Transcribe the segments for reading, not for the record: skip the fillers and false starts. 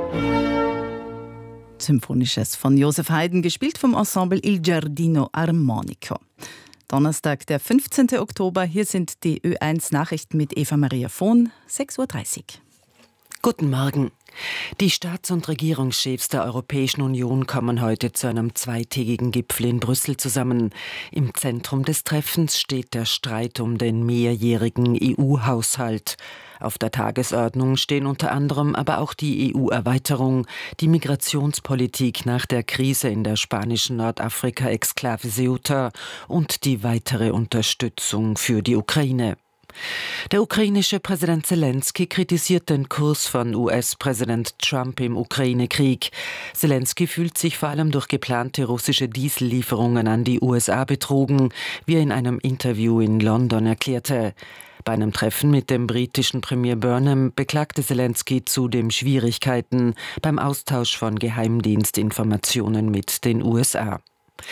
Symphonisches von Joseph Haydn, gespielt vom Ensemble Il Giardino Armonico. Donnerstag, der 15. Oktober. Hier sind die Ö1-Nachrichten mit Eva-Maria Vohn, 6:30 Uhr. Guten Morgen. Die Staats- und Regierungschefs der Europäischen Union kommen heute zu einem zweitägigen Gipfel in Brüssel zusammen. Im Zentrum des Treffens steht der Streit um den mehrjährigen EU-Haushalt. Auf der Tagesordnung stehen unter anderem aber auch die EU-Erweiterung, die Migrationspolitik nach der Krise in der spanischen Nordafrika-Exklave Ceuta und die weitere Unterstützung für die Ukraine. Der ukrainische Präsident Zelensky kritisiert den Kurs von US-Präsident Trump im Ukraine-Krieg. Zelensky fühlt sich vor allem durch geplante russische Diesellieferungen an die USA betrogen, wie er in einem Interview in London erklärte. Bei einem Treffen mit dem britischen Premier Burnham beklagte Zelensky zudem Schwierigkeiten beim Austausch von Geheimdienstinformationen mit den USA.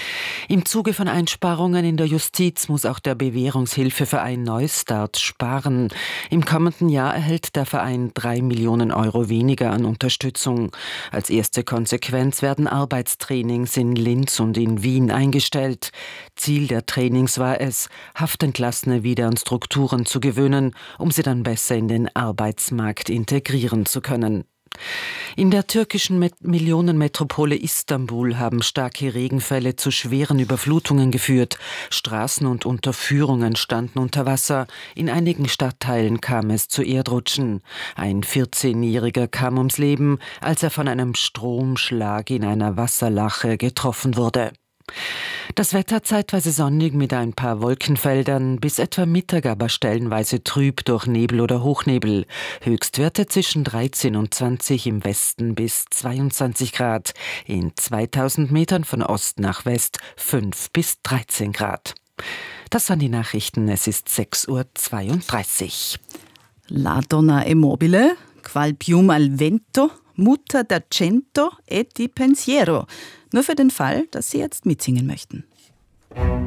Im Zuge von Einsparungen in der Justiz muss auch der Bewährungshilfeverein Neustart sparen. Im kommenden Jahr erhält der Verein 3 Millionen Euro weniger an Unterstützung. Als erste Konsequenz werden Arbeitstrainings in Linz und in Wien eingestellt. Ziel der Trainings war es, Haftentlassene wieder an Strukturen zu gewöhnen, um sie dann besser in den Arbeitsmarkt integrieren zu können. In der türkischen Millionenmetropole Istanbul haben starke Regenfälle zu schweren Überflutungen geführt. Straßen und Unterführungen standen unter Wasser. In einigen Stadtteilen kam es zu Erdrutschen. Ein 14-Jähriger kam ums Leben, als er von einem Stromschlag in einer Wasserlache getroffen wurde. Das Wetter zeitweise sonnig mit ein paar Wolkenfeldern, bis etwa Mittag aber stellenweise trüb durch Nebel oder Hochnebel. Höchstwerte zwischen 13 und 20, im Westen bis 22 Grad. In 2000 Metern von Ost nach West 5 bis 13 Grad. Das waren die Nachrichten, es ist 6:32 Uhr. La donna è mobile, qual piuma al vento, muta d'argento e di pensiero. Nur für den Fall, dass Sie jetzt mitsingen möchten.